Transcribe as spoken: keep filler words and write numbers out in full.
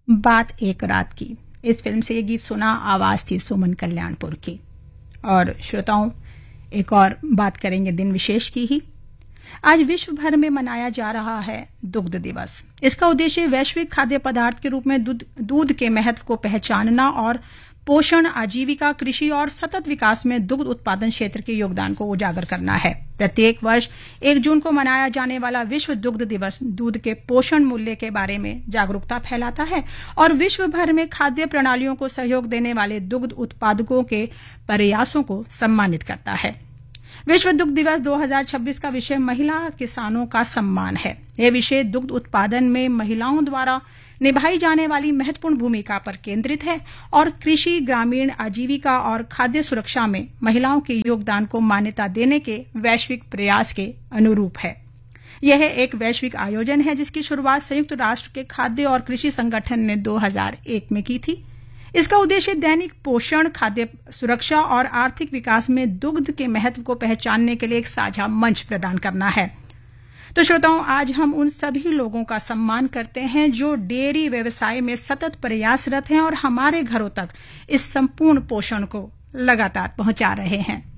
बात एक रात की। इस फिल्म से ये गीत सुना, आवाज थी सुमन कल्याणपुर की। और श्रोताओं, एक और बात करेंगे दिन विशेष की ही। आज विश्व भर में मनाया जा रहा है दुग्ध दिवस। इसका उद्देश्य वैश्विक खाद्य पदार्थ के रूप में दूध दूध के महत्व को पहचानना और पोषण, आजीविका, कृषि और सतत विकास में दुग्ध उत्पादन क्षेत्र के योगदान को उजागर करना है। प्रत्येक वर्ष एक जून को मनाया जाने वाला विश्व दुग्ध दिवस दूध के पोषण मूल्य के बारे में जागरूकता फैलाता है और विश्व भर में खाद्य प्रणालियों को सहयोग देने वाले दुग्ध उत्पादकों के प्रयासों को सम्मानित करता है। विश्व दुग्ध दिवस दो हज़ार छब्बीस का विषय महिला किसानों का सम्मान है। यह विषय दुग्ध उत्पादन में महिलाओं द्वारा निभाई जाने वाली महत्वपूर्ण भूमिका पर केंद्रित है और कृषि, ग्रामीण आजीविका और खाद्य सुरक्षा में महिलाओं के योगदान को मान्यता देने के वैश्विक प्रयास के अनुरूप है। यह एक वैश्विक आयोजन है जिसकी शुरुआत संयुक्त राष्ट्र के खाद्य और कृषि संगठन ने दो हज़ार एक में की थी। इसका उद्देश्य दैनिक पोषण, खाद्य सुरक्षा और आर्थिक विकास में दुग्ध के महत्व को पहचानने के लिए एक साझा मंच प्रदान करना है। तो श्रोताओं, आज हम उन सभी लोगों का सम्मान करते हैं जो डेयरी व्यवसाय में सतत प्रयासरत हैं और हमारे घरों तक इस संपूर्ण पोषण को लगातार पहुंचा रहे हैं।